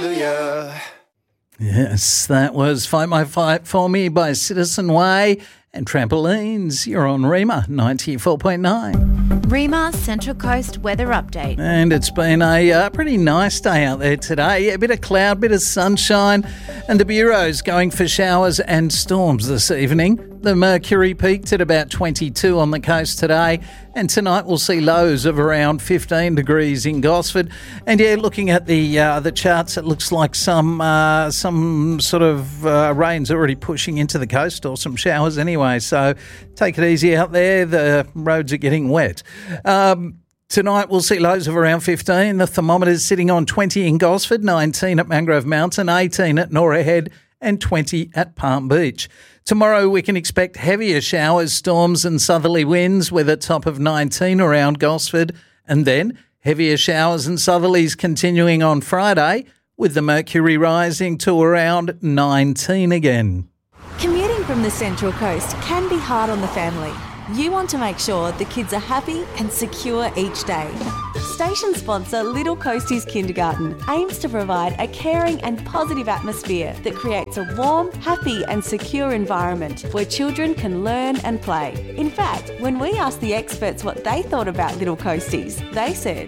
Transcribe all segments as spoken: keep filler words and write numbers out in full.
Yes, that was Fight My Fight For Me by Citizen Way and Trampolines. You're on Rima ninety-four point nine. Rima Central Coast weather update. And it's been a uh, pretty nice day out there today. A bit of cloud, bit of sunshine, and the Bureau's going for showers and storms this evening. The mercury peaked at about twenty-two on the coast today, and tonight we'll see lows of around fifteen degrees in Gosford. And yeah, looking at the uh, the charts, it looks like some uh, some sort of uh, rain's already pushing into the coast, or some showers anyway. So take it easy out there. The roads are getting wet. Um, Tonight we'll see lows of around fifteen. The thermometer's sitting on twenty in Gosford, nineteen at Mangrove Mountain, eighteen at Norah Head, and twenty at Palm Beach. Tomorrow we can expect heavier showers, storms and southerly winds with a top of nineteen around Gosford, and then heavier showers and southerlies continuing on Friday with the mercury rising to around nineteen again. Commuting from the Central Coast can be hard on the family. You want to make sure the kids are happy and secure each day. Station sponsor Little Coasties Kindergarten aims to provide a caring and positive atmosphere that creates a warm, happy and secure environment where children can learn and play. In fact, when we asked the experts what they thought about Little Coasties, they said,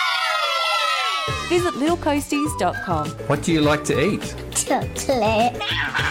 visit little coasties dot com. What do you like to eat? Chocolate.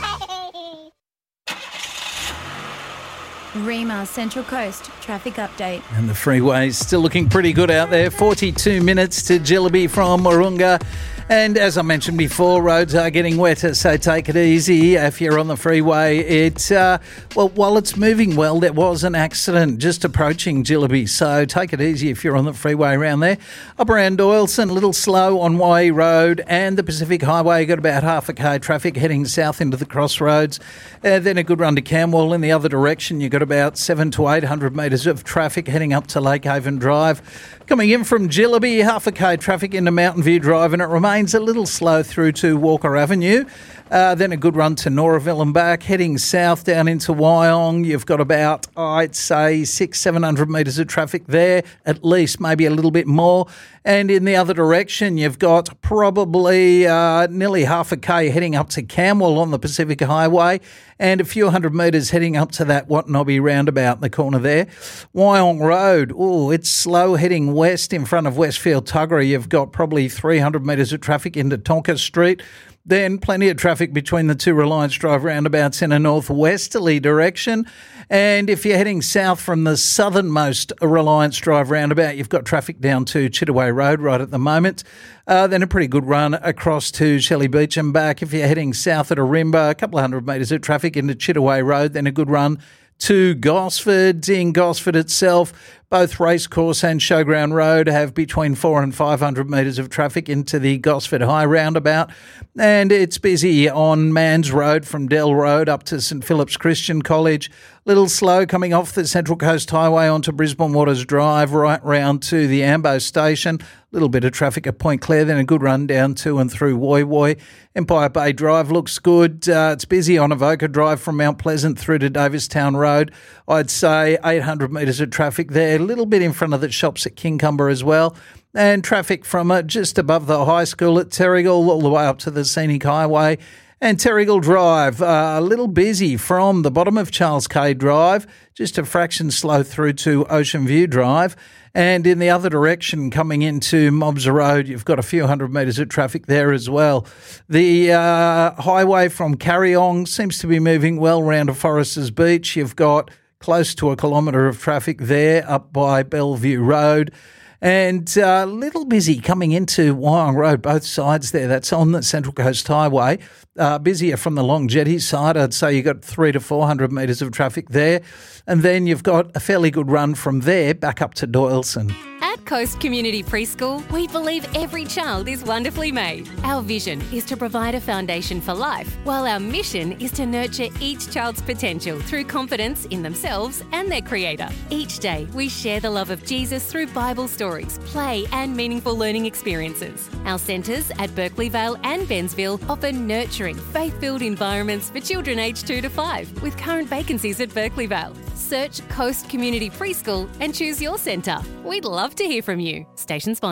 Rima Central Coast traffic update. And the freeway's still looking pretty good out there. forty-two minutes to Jillaby from Wahroonga. And as I mentioned before, roads are getting wetter, so take it easy if you're on the freeway. It, uh, well, while it's moving well, there was an accident just approaching Jillaby, so take it easy if you're on the freeway around there. Up around Doyleson, a little slow on Wye Road and the Pacific Highway. Got about half a k traffic heading south into the crossroads. Uh, then a good run to Camwell in the other direction. You've got about seven to eight hundred metres of traffic heading up to Lake Haven Drive. Coming in from Jillaby, half a k traffic into Mountain View Drive, and it remains a little slow through to Walker Avenue. Uh, then a good run to Noraville and back. Heading south down into Wyong, you've got about, I'd say, six, seven hundred metres of traffic there, at least, maybe a little bit more. And in the other direction, you've got probably uh, nearly half a k heading up to Camwell on the Pacific Highway, and a few hundred metres heading up to that Watanabe roundabout in the corner there. Wyong Road, oh, it's slow heading west in front of Westfield Tuggerah. You've got probably three hundred metres of traffic into Tonka Street. Then plenty of traffic between the two Reliance Drive roundabouts in a northwesterly direction. And if you're heading south from the southernmost Reliance Drive roundabout, you've got traffic down to Chittaway Road right at the moment. Uh, then a pretty good run across to Shelley Beach and back. If you're heading south at Ourimbah, a couple of hundred metres of traffic into Chittaway Road, then a good run to Gosford. In Gosford itself, both Racecourse and Showground Road have between four and five hundred metres of traffic into the Gosford High roundabout, and it's busy on Mans Road from Dell Road up to St Philip's Christian College. Little slow coming off the Central Coast Highway onto Brisbane Waters Drive right round to the Ambo Station. Little bit of traffic at Point Clare, then a good run down to and through Woy Woy. Empire Bay Drive looks good. Uh, it's busy on Avoca Drive from Mount Pleasant through to Davistown Road. I'd say eight hundred metres of traffic there. A little bit in front of the shops at Kincumber as well. And traffic from uh, just above the high school at Terrigal all the way up to the Scenic Highway. And Terrigal Drive, uh, a little busy from the bottom of Charles K Drive, just a fraction slow through to Ocean View Drive. And in the other direction, coming into Mobs Road, you've got a few hundred metres of traffic there as well. The uh, highway from Carryong seems to be moving well round to Foresters Beach. You've got close to a kilometre of traffic there up by Bellevue Road. And a uh, little busy coming into Wyong Road, both sides there. That's on the Central Coast Highway. Uh, busier from the Long Jetty side. I'd say you've got three to four hundred metres of traffic there. And then you've got a fairly good run from there back up to Doyleson. At Coast Community Preschool, we believe every child is wonderfully made. Our vision is to provide a foundation for life, while our mission is to nurture each child's potential through confidence in themselves and their Creator. Each day, we share the love of Jesus through Bible stories, play and meaningful learning experiences. Our centres at Berkeley Vale and Bensville offer nurturing, faith-filled environments for children aged two to five, with current vacancies at Berkeley Vale. Search Coast Community Preschool and choose your centre. We'd love to hear from you. Station sponsor.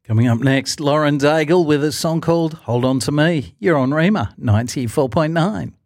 Coming up next, Lauren Daigle with a song called Hold On To Me. You're on Rima ninety-four point nine.